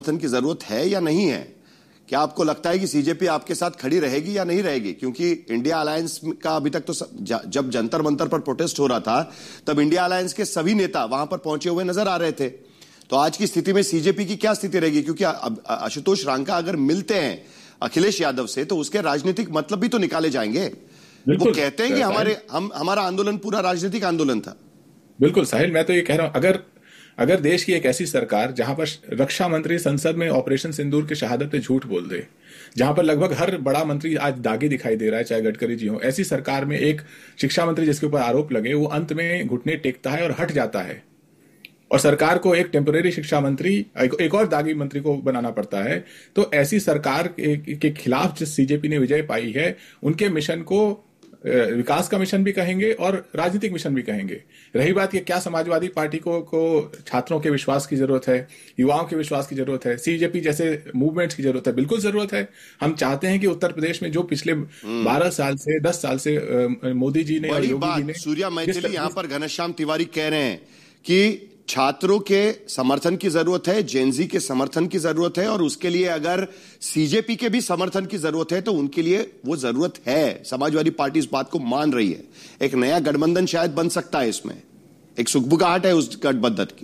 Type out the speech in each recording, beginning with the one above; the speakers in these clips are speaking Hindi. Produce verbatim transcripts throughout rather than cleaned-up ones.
समर्थन की जरूरत है या नहीं है? क्या आपको लगता है कि सीजेपी आपके साथ खड़ी रहेगी या नहीं रहेगी? क्योंकि इंडिया अलायंस का अभी तक तो जब जंतर मंतर पर प्रोटेस्ट हो रहा था तब इंडिया अलायंस के सभी नेता वहां पर पहुंचे हुए नजर आ रहे थे। तो आज की स्थिति में सीजेपी की क्या स्थिति रहेगी? क्योंकि आशुतोष रांका अगर मिलते हैं अखिलेश यादव से तो उसके राजनीतिक मतलब भी तो निकाले जाएंगे। वो कहते हैं कि हमारे हम हमारा आंदोलन पूरा राजनीतिक आंदोलन था। बिल्कुल साहिल, मैं तो ये कह रहा हूं, अगर अगर देश की एक ऐसी सरकार जहां पर रक्षा मंत्री संसद में ऑपरेशन सिंदूर की शहादत पे झूठ बोल दे, जहां पर लगभग हर बड़ा मंत्री आज दागी दिखाई दे रहा है, चाहे गडकरी जी हो, ऐसी सरकार में एक शिक्षा मंत्री जिसके ऊपर आरोप लगे वो अंत में घुटने टेकता है और हट जाता है, और सरकार को एक टेम्परेरी शिक्षा मंत्री, एक, एक और दागी मंत्री को बनाना पड़ता है। तो ऐसी सरकार के, के खिलाफ जिस सीजेपी ने विजय पाई है, उनके मिशन को विकास का मिशन भी कहेंगे और राजनीतिक मिशन भी कहेंगे। रही बात कि क्या समाजवादी पार्टी को को छात्रों के विश्वास की जरूरत है, युवाओं के विश्वास की जरूरत है, सीजेपी जैसे मूवमेंट्स की जरूरत है? बिल्कुल जरूरत है। हम चाहते हैं कि उत्तर प्रदेश में जो पिछले बारह साल से दस साल से मोदी जी ने और योगी जी ने, सूर्या मैथिली यहाँ पर घनश्याम तिवारी कह रहे हैं कि छात्रों के समर्थन की जरूरत है, जेनजी के समर्थन की जरूरत है, और उसके लिए अगर सीजेपी के भी समर्थन की जरूरत है तो उनके लिए वो जरूरत है। समाजवादी पार्टी इस बात को मान रही है। एक नया गठबंधन शायद बन सकता है, इसमें एक सुगबुगाहट है उस गठबंधन की।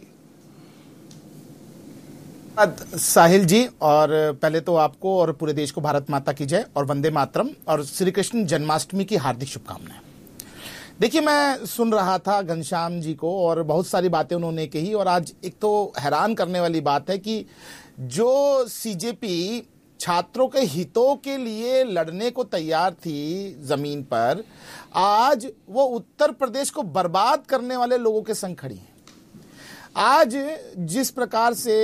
साहिल जी, और पहले तो आपको और पूरे देश को भारत माता की जय और वंदे मातरम और श्री कृष्ण जन्माष्टमी की हार्दिक शुभकामनाएं। देखिए, मैं सुन रहा था घनश्याम जी को और बहुत सारी बातें उन्होंने कही, और आज एक तो हैरान करने वाली बात है कि जो सीजेपी छात्रों के हितों के लिए लड़ने को तैयार थी जमीन पर, आज वो उत्तर प्रदेश को बर्बाद करने वाले लोगों के संग खड़ी है। आज जिस प्रकार से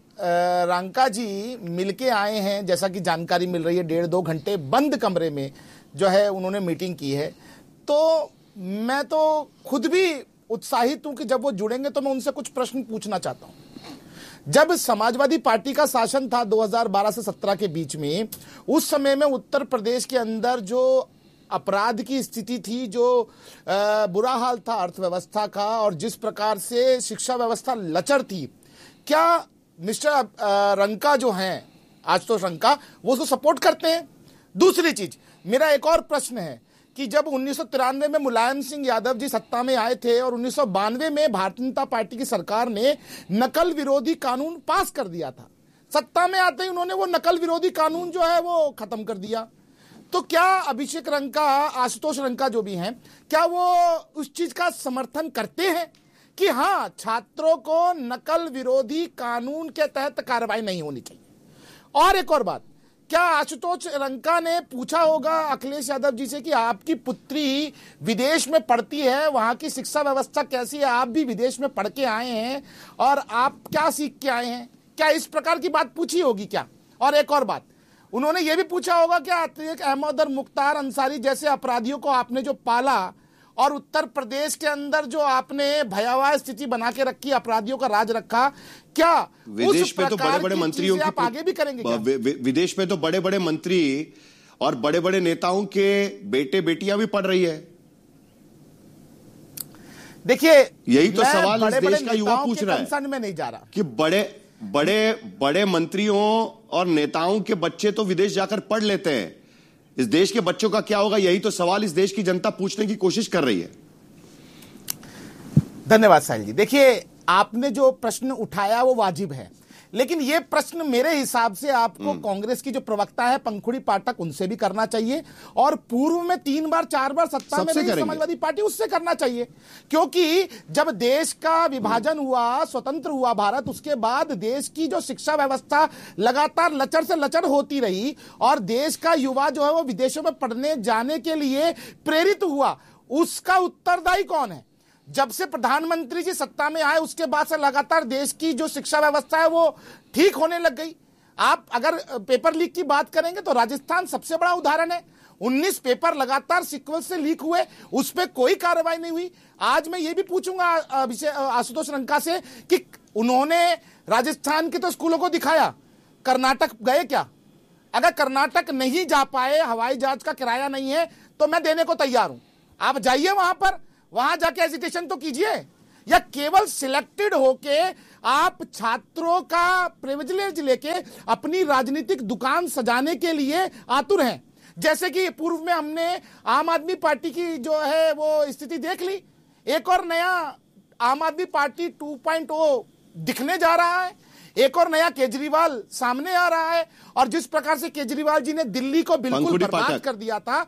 रांका जी मिलके आए हैं, जैसा कि जानकारी मिल रही है, डेढ़ दो घंटे बंद कमरे में जो है उन्होंने मीटिंग की है, तो मैं तो खुद भी उत्साहित हूं कि जब वो जुड़ेंगे तो मैं उनसे कुछ प्रश्न पूछना चाहता हूं। जब समाजवादी पार्टी का शासन था दो हज़ार बारह से सत्रह के बीच में, उस समय में उत्तर प्रदेश के अंदर जो अपराध की स्थिति थी, जो बुरा हाल था अर्थव्यवस्था का, और जिस प्रकार से शिक्षा व्यवस्था लचर थी, क्या मिस्टर रंका जो हैं, आशुतोष रंका, वो उसको सपोर्ट करते हैं? दूसरी चीज, मेरा एक और प्रश्न है कि जब उन्नीस सौ तिरानवे में मुलायम सिंह यादव जी सत्ता में आए थे और उन्नीस सौ बानवे में भारतीय जनता पार्टी की सरकार ने नकल विरोधी कानून पास कर दिया था, सत्ता में आते ही उन्होंने वो नकल विरोधी कानून जो है वो खत्म कर दिया। तो क्या अभिषेक रंका, आशुतोष रंका जो भी हैं, क्या वो उस चीज का समर्थन करते हैं कि हाँ, छात्रों को नकल विरोधी कानून के तहत कार्रवाई नहीं होनी चाहिए? और एक और बात, क्या आशुतोष रंका ने पूछा होगा अखिलेश यादव जी से कि आपकी पुत्री विदेश में पढ़ती है, वहां की शिक्षा व्यवस्था कैसी है, आप भी विदेश में पढ़ के आए हैं और आप क्या सीख के आए हैं? क्या इस प्रकार की बात पूछी होगी क्या? और एक और बात, उन्होंने ये भी पूछा होगा कि अतीक अहमद और मुख्तार अंसारी जैसे अपराधियों को आपने जो पाला और उत्तर प्रदेश के अंदर जो आपने भयावह स्थिति बना के रखी, अपराधियों का राज रखा, क्या विदेश में तो बड़े बड़े मंत्रियों की आप आगे भी करेंगे क्या? विदेश में तो बड़े बड़े मंत्री और बड़े बड़े नेताओं के बेटे बेटियां भी पढ़ रही है। देखिए, यही तो सवाल इस देश का युवा पूछ रहा है। में नहीं जा रहा कि बड़े बड़े बड़े मंत्रियों और नेताओं के बच्चे तो विदेश जाकर पढ़ लेते हैं, इस देश के बच्चों का क्या होगा? यही तो सवाल इस देश की जनता पूछने की कोशिश कर रही है। धन्यवाद साहिल जी। देखिए, आपने जो प्रश्न उठाया वो वाजिब है, लेकिन ये प्रश्न मेरे हिसाब से आपको कांग्रेस की जो प्रवक्ता है पंखुड़ी पाठक, उनसे भी करना चाहिए, और पूर्व में तीन बार चार बार सत्ता में रही समाजवादी पार्टी, उससे करना चाहिए। क्योंकि जब देश का विभाजन हुआ, स्वतंत्र हुआ भारत, उसके बाद देश की जो शिक्षा व्यवस्था लगातार लचर से लचर होती रही और देश का युवा जो है वो विदेशों में पढ़ने जाने के लिए प्रेरित हुआ, उसका उत्तरदायी कौन है? जब से प्रधानमंत्री जी सत्ता में आए उसके बाद से लगातार देश की जो शिक्षा व्यवस्था है वो ठीक होने लग गई। आप अगर पेपर लीक की बात करेंगे तो राजस्थान सबसे बड़ा उदाहरण है। उन्नीस पेपर लगातार सीक्वेंस से लीक हुए, उस पर कोई कार्रवाई नहीं हुई। आज मैं ये भी पूछूंगा आशुतोष रंका से कि उन्होंने राजस्थान के तो स्कूलों को दिखाया, कर्नाटक गए क्या? अगर कर्नाटक नहीं जा पाए, हवाई जहाज का किराया नहीं है, तो मैं देने को तैयार हूं। आप जाइए वहां पर, वहां जाके एजुकेशन तो कीजिए। या केवल सिलेक्टेड होके आप छात्रों का प्रिविलेज लेके अपनी राजनीतिक दुकान सजाने के लिए आतुर हैं? जैसे कि पूर्व में हमने आम आदमी पार्टी की जो है वो स्थिति देख ली, एक और नया आम आदमी पार्टी टू पॉइंट ओ दिखने जा रहा है, एक और नया केजरीवाल सामने आ रहा है। और जिस प्रकार से केजरीवाल जी ने दिल्ली को बिल्कुल बर्बाद कर दिया था,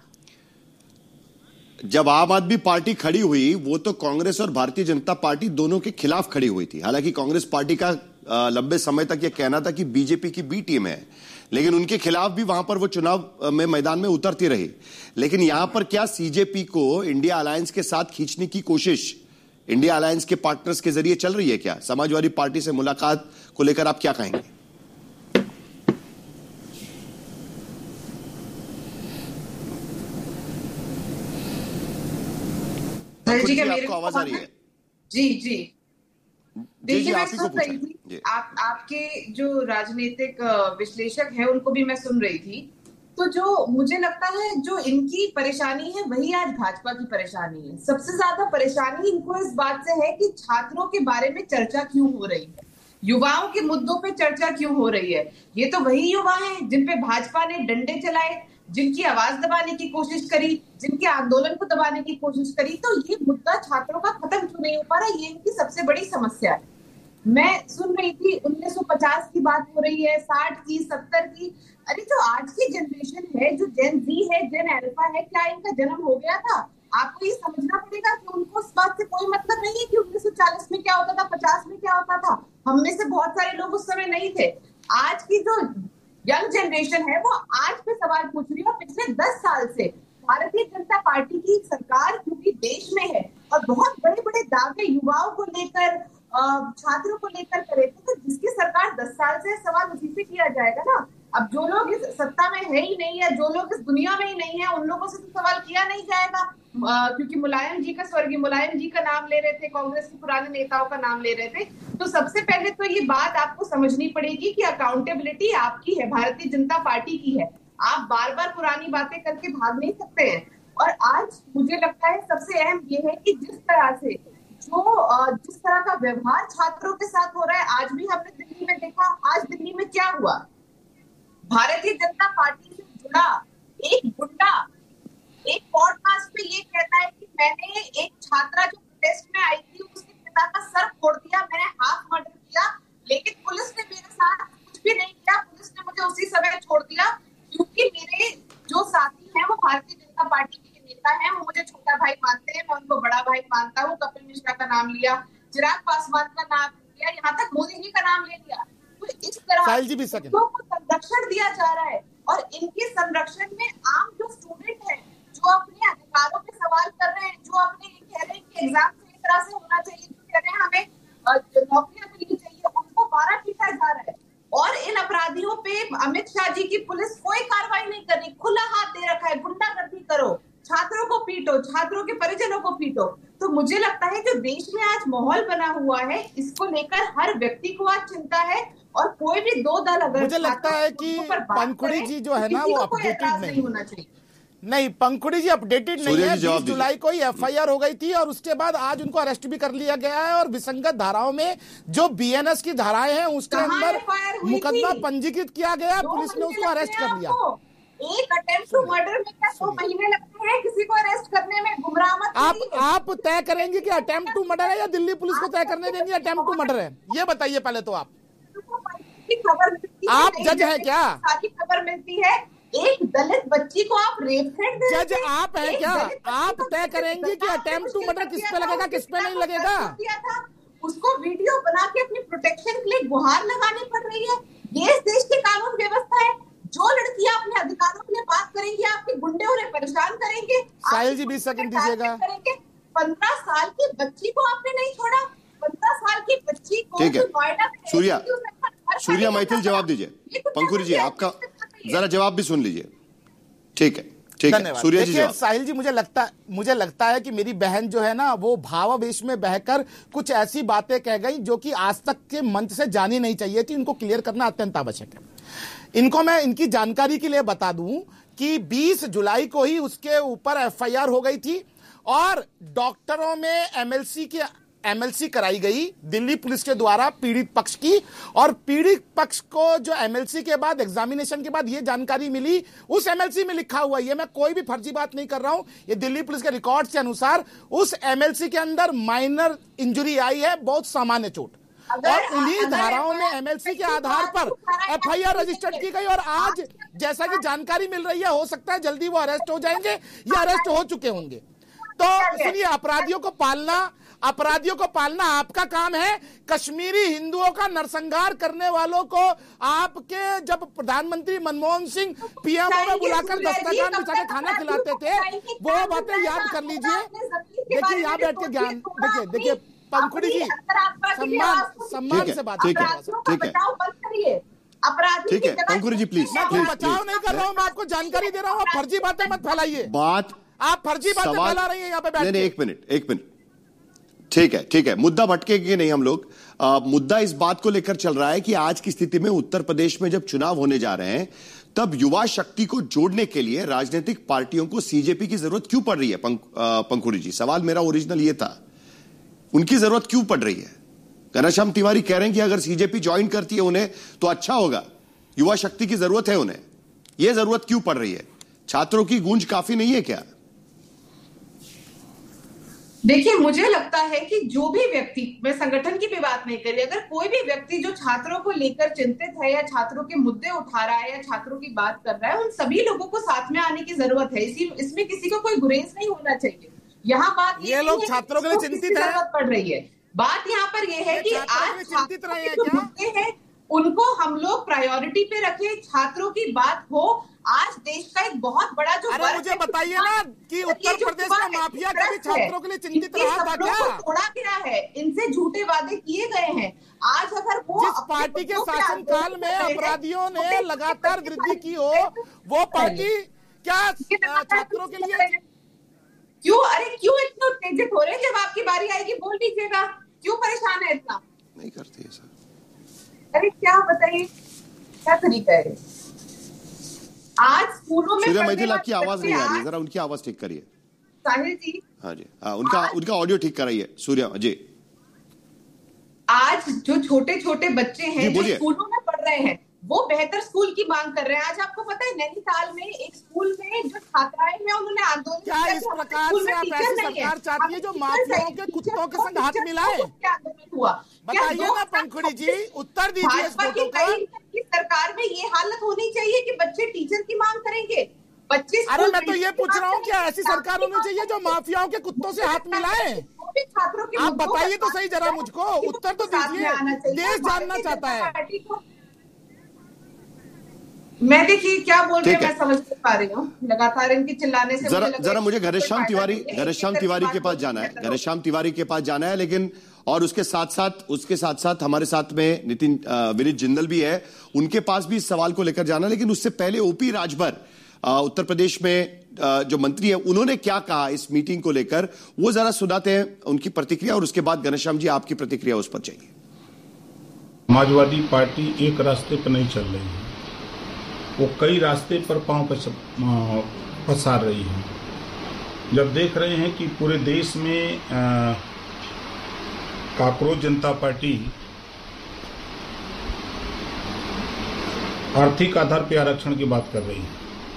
जब आम आदमी पार्टी खड़ी हुई वो तो कांग्रेस और भारतीय जनता पार्टी दोनों के खिलाफ खड़ी हुई थी। हालांकि कांग्रेस पार्टी का लंबे समय तक यह कहना था कि बीजेपी की बी टीम है, लेकिन उनके खिलाफ भी वहां पर वो चुनाव में मैदान में उतरती रही। लेकिन यहां पर क्या सीजेपी को इंडिया अलायंस के साथ खींचने की कोशिश इंडिया अलायंस के पार्टनर्स के जरिए चल रही है क्या? समाजवादी पार्टी से मुलाकात को लेकर आप क्या कहेंगे? जी, जी आपको आवाज आ रही है? जी जी देखिए, मैं सुन रही थी आप आपके जो राजनीतिक विश्लेषक हैं उनको भी मैं सुन रही थी। तो जो मुझे लगता है जो इनकी परेशानी है वही आज भाजपा की परेशानी है। सबसे ज्यादा परेशानी इनको इस बात से है कि छात्रों के बारे में चर्चा क्यों हो रही है, युवाओं के मुद्दों पे चर्चा क्यों हो रही है। ये तो वही युवा हैं जिन पे भाजपा ने डंडे चलाए, जिनकी आवाज दबाने की कोशिश करी, जिनके आंदोलन को दबाने की कोशिश करी। तो ये मुद्दा छात्रों का खत्म क्यों नहीं हो पा रहा, ये इनकी सबसे बड़ी समस्या है। मैं सुन रही थी उन्नीस सौ पचास की बात हो रही है, साठ की, सत्तर की। अरे जो आज की जनरेशन है, जो जेन जी है, जेन अल्फा है, क्या इनका जन्म हो गया था? आपको ये समझना पड़ेगा कि उनको इस बात से कोई मतलब नहीं है कि उन्नीस सौ चालीस में क्या होता था, पचास में क्या होता था। हम में से बहुत सारे लोग उस समय नहीं थे। आज की जो यंग जनरेशन है वो आज पे सवाल पूछ रही है। पिछले दस साल से भारतीय जनता पार्टी की सरकार क्योंकि देश में है और बहुत बड़े बड़े दावे युवाओं को लेकर, छात्रों को लेकर करे थे, तो जिसकी सरकार दस साल से सवाल उसी से किया जाएगा ना। अब जो लोग इस सत्ता में है ही नहीं है, जो लोग इस दुनिया में ही नहीं है, उन लोगों से तो सवाल किया नहीं जाएगा। आ, क्योंकि मुलायम जी का, स्वर्गीय मुलायम जी का नाम ले रहे थे, कांग्रेस के पुराने नेताओं का नाम ले रहे थे। तो सबसे पहले तो ये बात आपको समझनी पड़ेगी कि अकाउंटेबिलिटी आपकी है, भारतीय जनता पार्टी की है। आप बार बार पुरानी बातें करके भाग नहीं सकते हैं। और आज मुझे लगता है सबसे अहम ये है कि जिस तरह से जो जिस तरह का व्यवहार छात्रों के साथ हो रहा है, आज भी हमने दिल्ली में देखा। आज दिल्ली में क्या हुआ, भारतीय जनता पार्टी से जुड़ा एक गुंडा एक पॉडकास्ट पे ये कहता है कि मैंने एक छात्रा जो प्रोटेस्ट में आई थी उसके पिता का सर फोड़ दिया, मैंने हाफ मर्डर किया, लेकिन पुलिस ने मेरे साथ कुछ भी नहीं किया। पुलिस ने मुझे उसी समय छोड़ दिया क्योंकि मेरे जो साथी हैं वो भारतीय जनता पार्टी के नेता हैं, वो मुझे छोटा भाई मानते हैं, मैं उनको बड़ा भाई मानता हूँ। कपिल मिश्रा का नाम लिया, चिराग पासवान का नाम लिया, यहाँ तक मोदी जी का नाम ले लिया। तो इस तरह को संरक्षण दिया जा रहा है और इनके संरक्षण में आम जो स्टूडेंट है, जो अपने अधिकारों पे सवाल कर रहे हैं, जो अपने कह रहे हैं कि एग्जाम सही तरह से होना चाहिए, जो कह रहे हैं हमें नौकरियां मिलनी चाहिए, उनको मारा पीटा जा रहा है। और इन अपराधियों पे अमित शाह जी की पुलिस कोई कार्रवाई नहीं कर रही, खुला हाथ दे रखा है, गुंडागर्दी करो, छात्रों को पीटो, छात्रों के परिजनों को पीटो। तो मुझे लगता है जो देश में आज माहौल बना हुआ है, इसको लेकर हर व्यक्ति को आज चिंता है। और कोई भी दो दल अगर मुझे लगता है कि पंखुड़ी जी जो है ना वो अपडेटेड नहीं होना चाहिए। नहीं, पंखुड़ी जी अपडेटेड नहीं है। बीस जुलाई को ही एफ आई आर हो गई थी और उसके बाद आज उनको अरेस्ट भी कर लिया गया है। और विसंगत धाराओं में जो बी एन एस की धाराएं हैं उसके अंदर मुकदमा पंजीकृत किया गया, पुलिस ने उसको अरेस्ट कर लिया। एक अटेम्प्ट टू मर्डर में क्या दो महीने लगते हैं किसी को अरेस्ट करने में? गुमराह मत आप आप तय करेंगे कि अटेम्प्ट टू मर्डर है या दिल्ली पुलिस को तय करने देंगे अटेम्प्ट टू मर्डर है? ये बताइए पहले तो आप खबर आप जज है क्या? सारी खबर मिलती है एक दलित बच्ची को आप रेप थ्रेट दे जज आप है क्या? आप तय करेंगे कि अटेम्प्ट टू मर्डर किस पे लगेगा, किस पे नहीं लगेगा? उसको वीडियो बना के अपनी प्रोटेक्शन के लिए गुहार लगानी पड़ रही है। ये इस देश की कानून व्यवस्था है। जो लड़कियां अपने अधिकारों के लिए बात करेंगी, आपके गुंडे उन्हें परेशान करेंगे। साहिल जी बीस सेकंड दीजिएगा। पंद्रह साल की बच्ची को आपने नहीं छोड़ा, पंद्रह साल की बच्ची को नोएडा में सूर्या सूर्या मैथिल जवाब दीजिए। पंखुड़ी जी आपका जरा जवाब भी सुन लीजिए। ठीक है, ठीक है सूर्या जी। देखिए साहिल जी, मुझे लगता मुझे लगता है कि मेरी बहन जो है ना वो भावावेश में बहकर कुछ ऐसी बातें कह गई जो कि आज तक के मंच से जानी नहीं चाहिए थी। इनको क्लियर करना अत्यंत आवश्यक है। इनको मैं इनकी जानकारी के लिए बता दूं कि बीस जुलाई को ही उसके ऊपर एफ आई आर हो गई थी और डॉक्टरों में एम एल सी के एमएलसी कराई गई दिल्ली पुलिस के द्वारा पीड़ित पक्ष की, और पीड़ित पक्ष को जो एमएलसी के बाद एग्जामिनेशन के बाद ये जानकारी मिली, उस एमएलसी में लिखा हुआ, ये मैं कोई भी फर्जी बात नहीं कर रहा हूं, ये दिल्ली पुलिस के रिकॉर्ड के अनुसार उस एमएलसी के अंदर माइनर इंजरी आई है, बहुत सामान्य चोट, और उन्हीं धाराओं में एमएलसी के आधार पर एफआईआर रजिस्टर्ड की गई। और आज जैसा कि जानकारी मिल रही है, हो सकता है जल्दी वो अरेस्ट हो जाएंगे या अरेस्ट हो चुके होंगे। तो सुनिए, अपराधियों को पालना अपराधियों को पालना आपका काम है। कश्मीरी हिंदुओं का नरसंहार करने वालों को आपके जब प्रधानमंत्री मनमोहन सिंह पीएमओ में बुलाकर दस्तरखान बिछा के खाना खिलाते थे, वो बातें याद कर लीजिए। देखिए, यहाँ बैठ के ज्ञान, देखिए देखिए पंखुड़ी जी, सम्मान सम्मान से बात ठीक है, ठीक है, ठीक है, पंखुड़ी जी प्लीज, मैं बचाव नहीं कर रहा हूँ, मैं आपको जानकारी दे रहा हूँ। आप फर्जी बातें मत फैलाइए, बात आप फर्जी बातें फैला रही हैं यहाँ पे बैठ के। नहीं, एक मिनट एक मिनट ठीक है, ठीक है, मुद्दा भटकेंगे नहीं हम लोग। आ, मुद्दा इस बात को लेकर चल रहा है कि आज की स्थिति में उत्तर प्रदेश में जब चुनाव होने जा रहे हैं, तब युवा शक्ति को जोड़ने के लिए राजनीतिक पार्टियों को सीजेपी की जरूरत क्यों पड़ रही है? पंख, पंखुड़ी जी, सवाल मेरा ओरिजिनल ये था, उनकी जरूरत क्यों पड़ रही है? घनश्याम तिवारी कह रहे हैं कि अगर सीजेपी ज्वाइन करती है उन्हें तो अच्छा होगा, युवा शक्ति की जरूरत है उन्हें, यह जरूरत क्यों पड़ रही है? छात्रों की गूंज काफी नहीं है क्या? देखिए, मुझे लगता है कि जो भी व्यक्ति, मैं संगठन की भी बात नहीं कर रही, अगर कोई भी व्यक्ति जो छात्रों को लेकर चिंतित है या छात्रों के मुद्दे उठा रहा है या छात्रों की बात कर रहा है, उन सभी लोगों को साथ में आने की जरूरत है। इसी इसमें किसी को कोई गुरेज नहीं होना चाहिए। यहाँ बात ये लोग छात्रों के लिए चिंतित है, पड़ रही है। बात यहाँ पर यह है कि आज चिंतित रहे हैं जो मुद्दे हैं उनको हम लोग प्रायोरिटी पे रखें, छात्रों की बात हो। आज देश का एक बहुत बड़ा जो, अरे मुझे बताइए ना कि उत्तर प्रदेश का माफिया कभी छात्रों के लिए चिंतित रहा था क्या? तोड़ा गया है, इनसे झूठे वादे किए गए हैं। आज अगर वो जिस पार्टी के शासनकाल में अपराधियों ने लगातार वृद्धि की हो, वो पार्टी क्या छात्रों के लिए क्यों, अरे क्यों इतना उत्तेजित हो रहे हैं? जब आपकी बारी आएगी बोल दीजिएगा, क्यों परेशान है इतना? नहीं करती है सर। अरे क्या बताइए, क्या तरीका है? आज स्कूलों में सूर्या मैथिल, आपकी आवाज नहीं आ रही है, जरा उनकी आवाज ठीक करिए। साहिल जी, हाँ जी, हाँ, उनका उनका ऑडियो ठीक कराइए। सूर्या जी, आज जो छोटे छोटे बच्चे हैं जो स्कूलों में पढ़ रहे हैं, वो बेहतर स्कूल की मांग कर रहे हैं। आज आपको पता है, नैनीताल में एक स्कूल में जो छात्राएं हैं उन्होंने आंदोलन क्या इस प्रकार से आप ऐसी सरकार चाहती है जो माफियाओं के कुत्तों के संग हाथ मिलाए? हुआ बताइए ना पंखुड़ी जी, उत्तर दीजिए इस फोटो का। सरकार में ये हालत होनी चाहिए कि बच्चे टीचर की मांग करेंगे, बच्चे। अरे मैं तो ये पूछ रहा हूँ, क्या ऐसी सरकार होनी चाहिए जो माफियाओं के कुत्तों से हाथ मिलाए? छात्रों के आप बताइए तो सही जरा मुझको, उत्तर तो दीजिए, देश जानना चाहता है। मैं देखिए क्या बोल रहे हैं, मैं समझ नहीं पा रही हूँ, लगातार इनकी चिल्लाने से। जरा जरा मुझे घनश्याम तिवारी घनश्याम तिवारी के पास जाना है, घनश्याम तिवारी के पास जाना है, लेकिन और उसके साथ साथ उसके साथ साथ हमारे साथ में नितिन विनीत जिंदल भी है, उनके पास भी इस सवाल को लेकर जाना। लेकिन उससे पहले ओपी राजभर उत्तर प्रदेश में जो मंत्री है, उन्होंने क्या कहा इस मीटिंग को लेकर, वो जरा सुनाते हैं उनकी प्रतिक्रिया, और उसके बाद घनश्याम जी आपकी प्रतिक्रिया उस पर चाहिए। समाजवादी पार्टी एक रास्ते पर नहीं चल रही है, वो कई रास्ते पर पांव पसार रही है। जब देख रहे हैं कि पूरे देश में काकरोच जनता पार्टी आर्थिक आधार पर आरक्षण की बात कर रही है,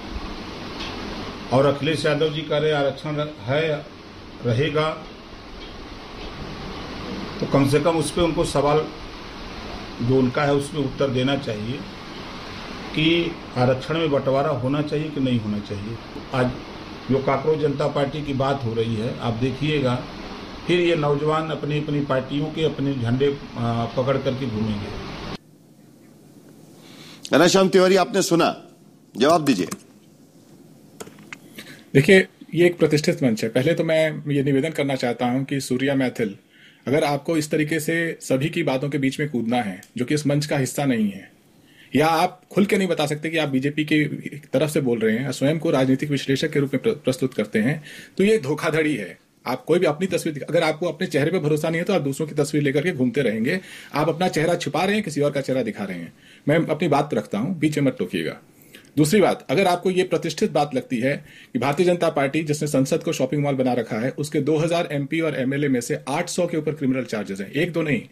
और अखिलेश यादव जी कह रहे आरक्षण है रहेगा, तो कम से कम उस पर उनको सवाल जो उनका है उसमें उत्तर देना चाहिए कि आरक्षण में बंटवारा होना चाहिए कि नहीं होना चाहिए। आज जो काकरोच जनता पार्टी की बात हो रही है, आप देखिएगा फिर ये नौजवान अपनी अपनी पार्टियों के अपने झंडे पकड़ करके घूमेंगे। घनश्याम तिवारी, आपने सुना, जवाब दीजिए। देखिए, ये एक प्रतिष्ठित मंच है। पहले तो मैं ये निवेदन करना चाहता हूं कि सूर्या मैथिल, अगर आपको इस तरीके से सभी की बातों के बीच में कूदना है जो कि इस मंच का हिस्सा नहीं है, या आप खुल के नहीं बता सकते कि आप बीजेपी की तरफ से बोल रहे हैं, स्वयं को राजनीतिक विश्लेषक के रूप में प्रस्तुत करते हैं, तो ये धोखाधड़ी है। आप कोई भी अपनी तस्वीर, अगर आपको अपने चेहरे पे भरोसा नहीं है तो आप दूसरों की तस्वीर लेकर के घूमते रहेंगे। आप अपना चेहरा छिपा रहे हैं, किसी और का चेहरा दिखा रहे हैं। मैं अपनी बात रखता हूं, बीच में मत टोकिएगा। दूसरी बात, अगर आपको ये प्रतिष्ठित बात लगती है कि भारतीय जनता पार्टी जिसने संसद को शॉपिंग मॉल बना रखा है, उसके दो हज़ार एमपी और एमएलए में से आठ सौ के ऊपर क्रिमिनल चार्जेस हैं, एक दो नहीं,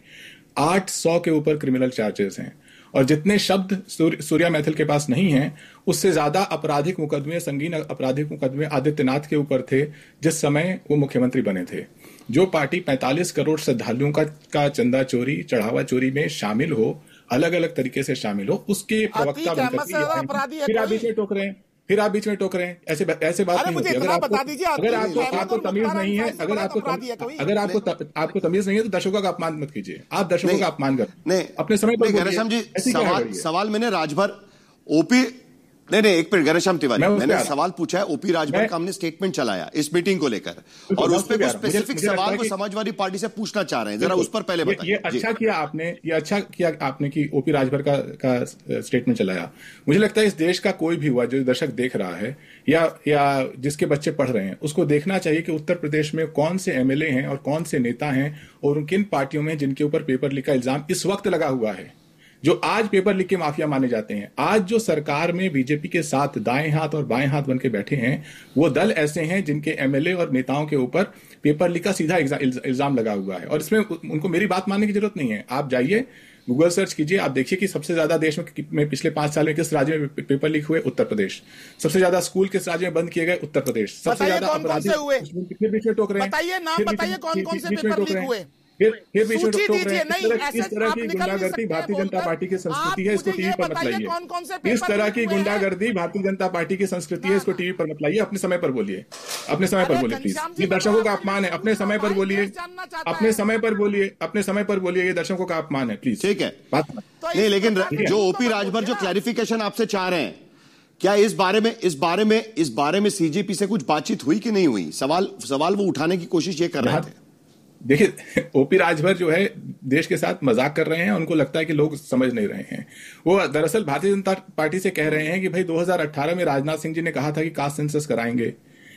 आठ सौ के ऊपर क्रिमिनल चार्जेस हैं, और जितने शब्द सूर्या मैथिल के पास नहीं हैं, उससे ज्यादा आपराधिक मुकदमे, संगीन आपराधिक मुकदमे आदित्यनाथ के ऊपर थे जिस समय वो मुख्यमंत्री बने थे। जो पार्टी पैंतालीस करोड़ श्रद्धालुओं का, का चंदा चोरी, चढ़ावा चोरी में शामिल हो, अलग अलग तरीके से शामिल हो, उसके प्रवक्ता बनकर फिर आप बीच में टोक रहे हैं फिर आप बीच में टोक रहे हैं ऐसे ऐसे बात नहीं होती। अगर आपको अगर आपको आपको तमीज नहीं है अगर आपको अगर आपको आपको तमीज नहीं है तो दर्शकों का अपमान मत कीजिए। आप दर्शकों का अपमान कर अपने समय पर। सवाल सवाल मैंने राजभर ओपी नहीं नहीं एक मिनट घनश्याम तिवारी, मैंने सवाल पूछा है ओपी राजभर का, हमने स्टेटमेंट चलाया इस मीटिंग को लेकर, और उस पर कुछ स्पेसिफिक सवाल को समाजवादी पार्टी से पूछना चाह रहे हैं, जरा उस पर पहले बताइए। ये अच्छा किया आपने ये अच्छा किया आपने कि ओपी राजभर का का स्टेटमेंट चलाया। मुझे लगता है इस देश का कोई भी हुआ जो दर्शक देख रहा है या या जिसके बच्चे पढ़ रहे हैं, उसको देखना चाहिए कि उत्तर प्रदेश में कौन से एमएलए हैं और कौन से नेता हैं और किन पार्टियों में जिनके ऊपर पेपर लीक का इल्जाम इस वक्त लगा हुआ है, जो आज पेपर लीक के माफिया माने जाते हैं। आज जो सरकार में बीजेपी के साथ दाएं हाथ और बाएं हाथ बनके बैठे हैं, वो दल ऐसे हैं जिनके एमएलए और नेताओं के ऊपर पेपर लीक का सीधा इल्जाम लगा हुआ है, और इसमें उनको मेरी बात मानने की जरूरत नहीं है। आप जाइए गूगल सर्च कीजिए, आप देखिए कि सबसे ज्यादा देश में पिछले पांच साल में किस राज्य में पेपर लीक हुए, उत्तर प्रदेश। सबसे ज्यादा स्कूल किस राज्य में बंद किए गए, उत्तर प्रदेश। सबसे ज्यादा अपराधी कितने बीच में टोक रहे हैं, बताइए नाम बताइए कौन कौन से पेपर लीक हुए। फिर फिर बीच में टोक रहे हैं। इस तरह की गुंडागर्दी भारतीय जनता पार्टी की संस्कृति है, इसको टीवी पर मत लाइए। इस तरह की गुंडागर्दी भारतीय जनता पार्टी की संस्कृति है, इसको टीवी पर मत लाइए। अपने समय पर बोलिए, अपने समय पर बोलिए प्लीज। ये दर्शकों का अपमान है। अपने समय पर बोलिए, अपने समय पर बोलिए, अपने समय पर बोलिए। ये दर्शकों का अपमान है, प्लीज। ठीक है, नहीं, लेकिन जो ओपी राजभर जो क्लैरिफिकेशन आपसे चाह रहे हैं, क्या इस बारे में इस बारे में इस बारे में सीजेपी से कुछ बातचीत हुई कि नहीं हुई? सवाल सवाल वो उठाने की कोशिश ये कर रहे थे। देखिए, ओपी राजभर जो है देश के साथ मजाक कर रहे हैं, उनको लगता है कि लोग समझ नहीं रहे हैं। वो दरअसल भारतीय जनता पार्टी से कह रहे हैं कि भाई दो हज़ार अठारह में राजनाथ सिंह जी ने कहा था कि कास्ट सेंसस कराएंगे,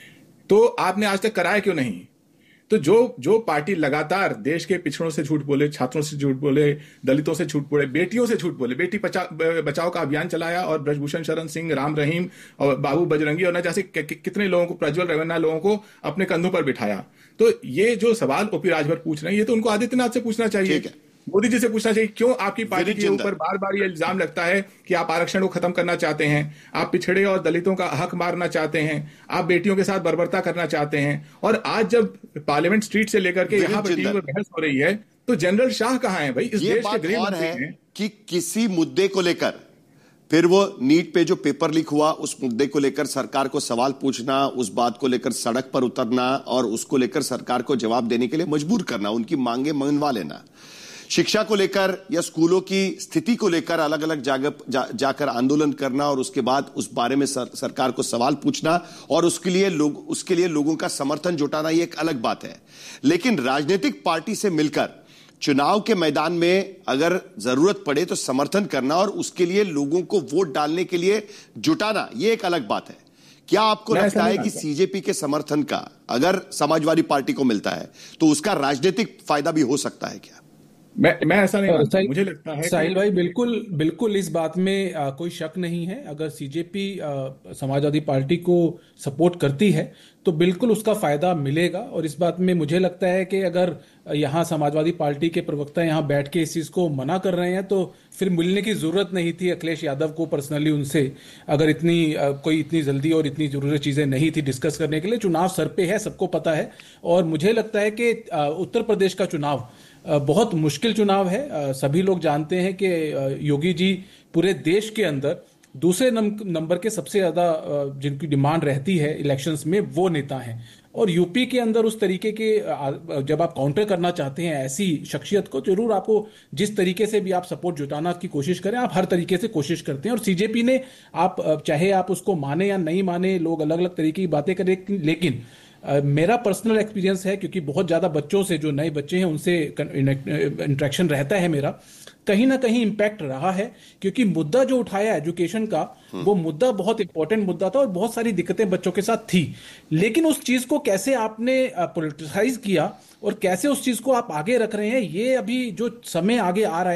तो आपने आज तक कराया क्यों नहीं? तो जो जो पार्टी लगातार देश के पिछड़ों से झूठ बोले, छात्रों से झूठ बोले, दलितों से झूठ बोले, बेटियों से झूठ बोले, बेटी बचाओ का अभियान चलाया और ब्रजभूषण शरण सिंह, राम रहीम और बाबू बजरंगी और न जैसे कितने लोगों को, प्रज्वल रेवन्ना लोगों को अपने कंधों पर बिठाया। तो ये जो सवाल ओपी राजभर पूछ रहे हैं, ये तो उनको आदित्यनाथ से पूछना चाहिए, मोदी जी से पूछना चाहिए। क्यों आपकी पार्टी के ऊपर बार बार ये इल्जाम लगता है कि आप आरक्षण को खत्म करना चाहते हैं, आप पिछड़े और दलितों का हक मारना चाहते हैं, आप बेटियों के साथ बर्बरता करना चाहते हैं, और आज जब पार्लियामेंट स्ट्रीट से लेकर के यहाँ पर टीवी पर बहस हो रही है, तो जनरल शाह कहाँ है भाई? इस देश के गृह मंत्री हैं कि किसी मुद्दे को लेकर, फिर वो नीट पे जो पेपर लीक हुआ उस मुद्दे को लेकर सरकार को सवाल पूछना, उस बात को लेकर सड़क पर उतरना और उसको लेकर सरकार को जवाब देने के लिए मजबूर करना, उनकी मांगे मनवा लेना, शिक्षा को लेकर या स्कूलों की स्थिति को लेकर अलग अलग जगह जा, जाकर आंदोलन करना और उसके बाद उस बारे में सर, सरकार को सवाल पूछना और उसके लिए लोग उसके लिए लोगों का समर्थन जुटाना, ये एक अलग बात है। लेकिन राजनीतिक पार्टी से मिलकर चुनाव के मैदान में अगर जरूरत पड़े तो समर्थन करना और उसके लिए लोगों को वोट डालने के लिए जुटाना, ये एक अलग बात है। क्या आपको लगता है कि सीजेपी के समर्थन का अगर समाजवादी पार्टी को मिलता है तो उसका राजनीतिक फायदा भी हो सकता है क्या? मैं मैं ऐसा नहीं मानता। मुझे लगता है साहिल भाई, बिल्कुल बिल्कुल इस बात में आ, कोई शक नहीं है। अगर सीजेपी समाजवादी पार्टी को सपोर्ट करती है तो बिल्कुल उसका फायदा मिलेगा, और इस बात में मुझे लगता है कि अगर यहाँ समाजवादी पार्टी के प्रवक्ता यहाँ बैठ के इस चीज को मना कर रहे हैं तो फिर मिलने की जरूरत नहीं थी अखिलेश यादव को पर्सनली उनसे। अगर इतनी आ, कोई इतनी जल्दी और इतनी जरूरी चीजें नहीं थी डिस्कस करने के लिए। चुनाव सर पे है, सबको पता है, और मुझे लगता है कि उत्तर प्रदेश का चुनाव बहुत मुश्किल चुनाव है। सभी लोग जानते हैं कि योगी जी पूरे देश के अंदर दूसरे नंबर के सबसे ज्यादा जिनकी डिमांड रहती है इलेक्शंस में वो नेता हैं, और यूपी के अंदर उस तरीके के जब आप काउंटर करना चाहते हैं ऐसी शख्सियत को, जरूर आपको जिस तरीके से भी आप सपोर्ट जुटाना की कोशिश करें, आप हर तरीके से कोशिश करते हैं। और सीजेपी ने, आप चाहे आप उसको माने या नहीं माने, लोग अलग अलग तरीके की बातें करें, लेकिन Uh, मेरा पर्सनल एक्सपीरियंस है, क्योंकि बहुत ज़्यादा बच्चों से, जो नए बच्चे हैं उनसे इंटरेक्शन रहता है मेरा, कहीं ना कहीं इम्पैक्ट रहा है। क्योंकि मुद्दा जो उठाया एजुकेशन का, वो मुद्दा बहुत इंपॉर्टेंट मुद्दा था और बहुत सारी दिक्कतें बच्चों के साथ थी, लेकिन उस चीज़ को कैसे आपने पॉलिटिसाइज किया और कैसे उस चीज़ को आप आगे रख रहे हैं, ये अभी जो समय आगे आ रहा है